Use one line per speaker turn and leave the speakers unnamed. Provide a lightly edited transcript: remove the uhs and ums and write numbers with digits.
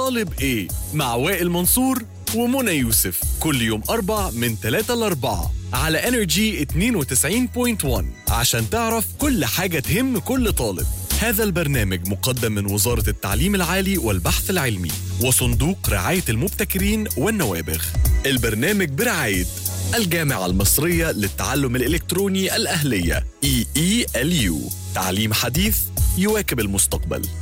طالب إيه مع وائل منصور ومنى يوسف كل يوم 4 من 3 ل 4 على Energy 92.1 عشان تعرف كل حاجة تهم كل طالب. هذا البرنامج مقدم من وزارة التعليم العالي والبحث العلمي وصندوق رعاية المبتكرين والنوابغ. البرنامج برعاية الجامعة المصرية للتعلم الإلكتروني الأهلية EELU، تعليم حديث يواكب المستقبل.